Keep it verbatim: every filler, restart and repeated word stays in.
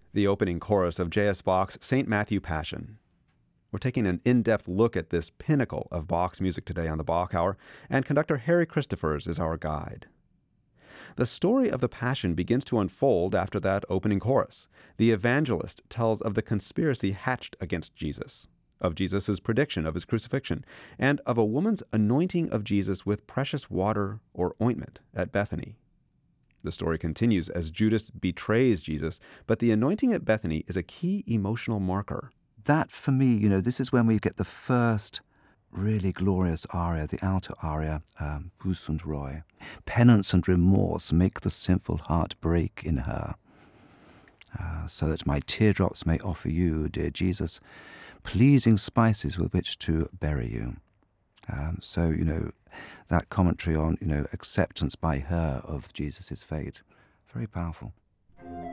The opening chorus of J S. Bach's Saint Matthew Passion. We're taking an in-depth look at this pinnacle of Bach's music today on the Bach Hour, and conductor Harry Christophers is our guide. The story of the Passion begins to unfold after that opening chorus. The evangelist tells of the conspiracy hatched against Jesus, of Jesus' prediction of his crucifixion, and of a woman's anointing of Jesus with precious water or ointment at Bethany. The story continues as Judas betrays Jesus, but the anointing at Bethany is a key emotional marker. That, for me, you know, this is when we get the first really glorious aria, the alto aria, um, Buß und Reue. Penance and remorse make the sinful heart break in her, uh, so that my teardrops may offer you, dear Jesus, pleasing spices with which to bury you. Um, so, you know, that commentary on, you know, acceptance by her of Jesus' fate, very powerful.